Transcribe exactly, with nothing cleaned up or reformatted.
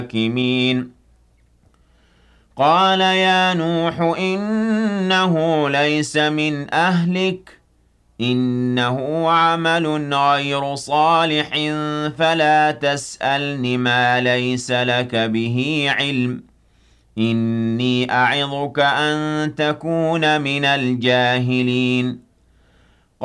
الحاكمين قال يا نوح إنه ليس من أهلك إنه عمل غير صالح فلا تسألن ما ليس لك به علم إني أعظك أن تكون من الجاهلين